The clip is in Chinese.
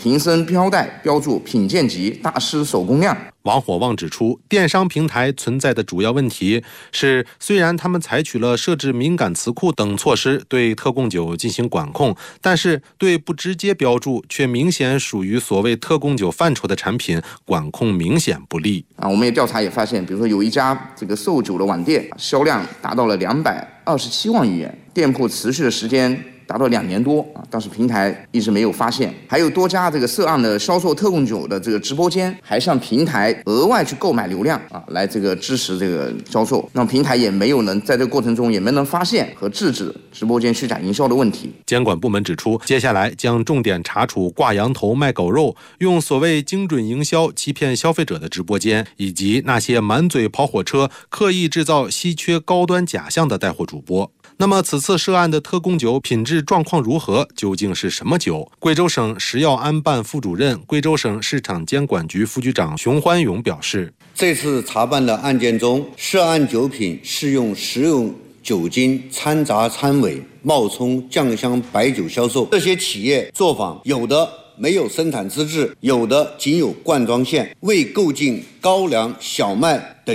瓶身标带标注品鉴级大师手工量。 王火旺指出，电商平台存在的主要问题是，虽然他们采取了设置敏感词库等措施对特供酒进行管控，但是对不直接标注却明显属于所谓特供酒范畴的产品，管控明显不力。 我们也调查也发现，比如说有一家这个售酒的网店，销量达到了227万余元，店铺持续的时间达到2年多但是平台一直没有发现。还有多家这个涉案的销售特供酒的这个直播间，还向平台额外去购买流量来这个支持这个销售。那么平台也没有能在这个过程中也没能发现和制止直播间虚假营销的问题。 监管部门指出，接下来将重点查处挂羊头卖狗肉、用所谓精准营销欺骗消费者的直播间，以及那些满嘴跑火车、刻意制造稀缺高端假象的带货主播。那么此次涉案的特供酒品质状况如何？究竟是什么酒？贵州省食药安办副主任、贵州省市场监管局副局长熊欢勇表示， 这次查办的案件中，涉案酒品是用食用酒精掺杂掺伪、冒充酱香白酒销售。这些企业作坊有的没有生产资质，有的仅有灌装线，未购进高粱、小麦